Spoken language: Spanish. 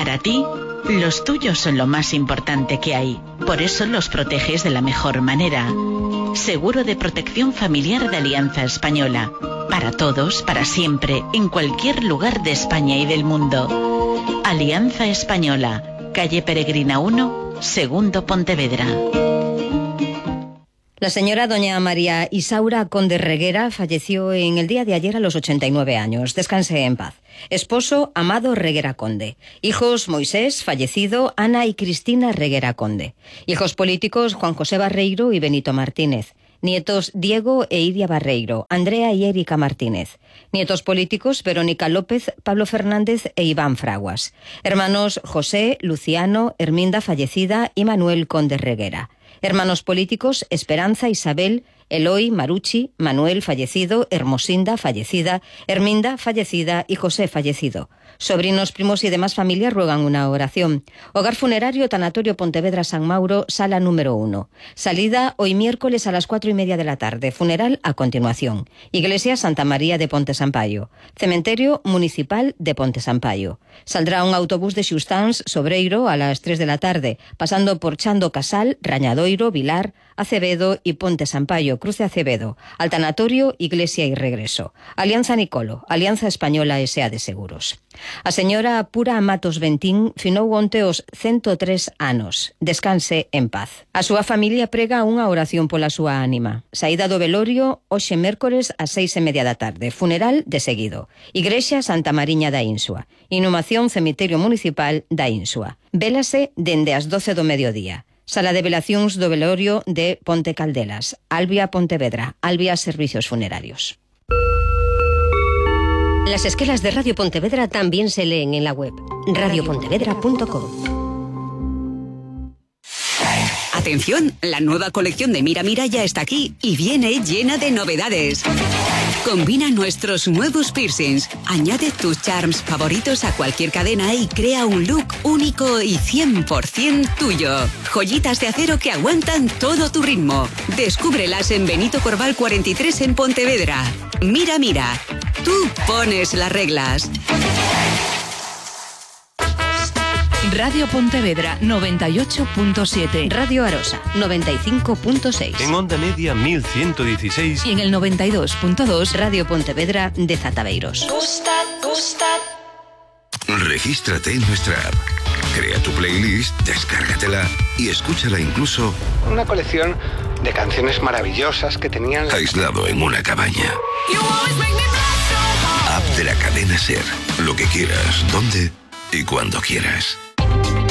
Para ti, los tuyos son lo más importante que hay. Por eso los proteges de la mejor manera. Seguro de protección familiar de Alianza Española. Para todos, para siempre, en cualquier lugar de España y del mundo. Alianza Española, calle Peregrina 1, segundo Pontevedra. La señora doña María Isaura Conde Reguera falleció en el día de ayer a los 89 años. Descanse en paz. Esposo Amado Reguera Conde. Hijos Moisés, fallecido, Ana y Cristina Reguera Conde. Hijos políticos Juan José Barreiro y Benito Martínez. Nietos Diego e Iria Barreiro, Andrea y Erika Martínez. Nietos políticos Verónica López, Pablo Fernández e Iván Fraguas. Hermanos José, Luciano, Herminda fallecida y Manuel Conde Reguera. Hermanos políticos Esperanza, Isabel, Eloy, Marucci, Manuel fallecido, Hermosinda fallecida, Herminda fallecida y José fallecido. Sobrinos, primos y demás familias ruegan una oración. Hogar funerario Tanatorio Pontevedra San Mauro, sala número 1. Salida hoy miércoles a las 4:30 de la tarde. Funeral a continuación. Iglesia Santa María de Ponte Sampaio. Cementerio Municipal de Ponte Sampaio. Saldrá un autobús de Xustans Sobreiro a las 3 de la tarde, pasando por Chando Casal, Rañadoiro, Vilar, Acevedo y Ponte Sampaio, Cruce Acevedo, al tanatorio, iglesia y regreso. Alianza Nicolo, Alianza Española S.A. de Seguros. A señora Pura Matos Ventín finou onte os 103 anos. Descanse en paz. A súa familia prega unha oración pola súa ánima. Saída do velorio hoxe mércores ás 6:30 da tarde. Funeral de seguido. Igrexa Santa Mariña da Insua. Inhumación Cemiterio Municipal da Insua. Vélase dende as 12 do mediodía. Sala de velacións do velorio de Ponte Caldelas. Albia Pontevedra. Albia Servicios Funerarios. Las esquelas de Radio Pontevedra también se leen en la web radiopontevedra.com. Atención, la nueva colección de Mira Mira ya está aquí y viene llena de novedades. Combina nuestros nuevos piercings, añade tus charms favoritos a cualquier cadena y crea un look único y 100% tuyo. Joyitas de acero que aguantan todo tu ritmo. Descúbrelas en Benito Corval 43 en Pontevedra. Mira Mira, tú pones las reglas. Radio Pontevedra 98.7. Radio Arosa 95.6. En onda media 1116. Y en el 92.2 Radio Pontevedra de Zataveiros. Regístrate en nuestra app. Crea tu playlist, descárgatela y escúchala incluso. Una colección de canciones maravillosas que tenían aislado en una cabaña. App de la cadena SER. Lo que quieras, donde y cuando quieras.